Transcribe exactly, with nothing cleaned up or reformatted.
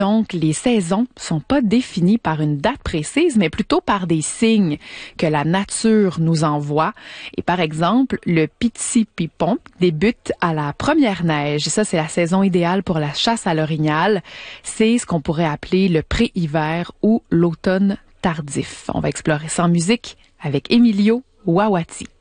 Donc, les saisons sont pas définies par une date précise, mais plutôt par des signes que la nature nous envoie. Et par exemple, le Piti-Pipon débute à la première neige. Ça, c'est la saison idéale pour la chasse à l'orignal. C'est ce qu'on pourrait appeler le pré-hiver ou l'automne tardif. On va explorer ça en musique avec Emilio Wawati.